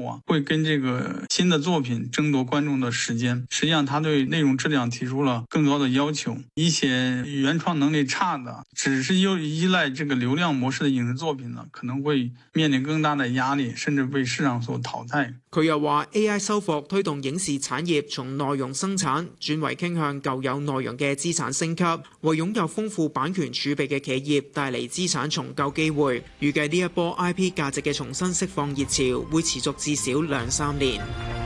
啊，会跟这个新的作品争夺观众的时间。实际上，他对内容质量提出了更高的要求。一些原创能力差的，只是依赖这个流量模式的影视作品呢，可能會面臨更大的壓力，甚至被市場所淘汰。 佢又話 AI 修復推動影視產業從內容生產轉為傾向舊有內容嘅資產升級，為擁有豐富版權儲備嘅企業帶嚟資產重構機會。預計呢一波 IP 價值嘅重新釋放熱潮會持續至少2-3年。